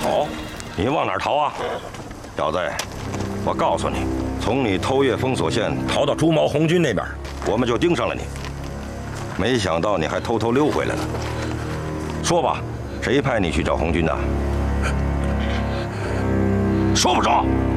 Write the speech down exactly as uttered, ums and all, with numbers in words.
逃？你往哪儿逃啊？小子，我告诉你，从你偷越封锁线逃到朱毛红军那边，我们就盯上了你。没想到你还偷偷溜回来了。说吧，谁派你去找红军的？说不说？